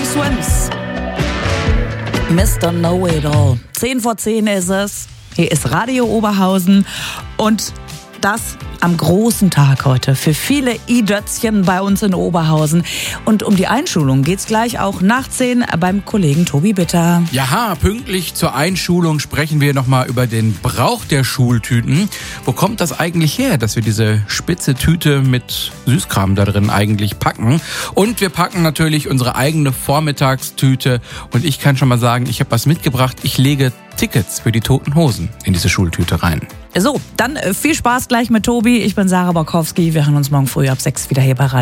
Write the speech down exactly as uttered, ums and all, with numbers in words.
Swims. Mister Know-It-All. Zehn vor zehn ist es. Hier ist Radio Oberhausen und das am großen Tag heute für viele I-Dötzchen bei uns in Oberhausen. Und um die Einschulung geht's gleich auch nach zehn beim Kollegen Tobi Bitter. Ja, pünktlich zur Einschulung sprechen wir nochmal über den Brauch der Schultüten. Wo kommt das eigentlich her, dass wir diese spitze Tüte mit Süßkram da drin eigentlich packen? Und wir packen natürlich unsere eigene Vormittagstüte. Und ich kann schon mal sagen, ich habe was mitgebracht. Ich lege Tickets für die Toten Hosen in diese Schultüte rein. So, dann viel Spaß gleich mit Tobi. Ich bin Sarah Borkowski. Wir hören uns morgen früh ab sechs wieder hier bei Radio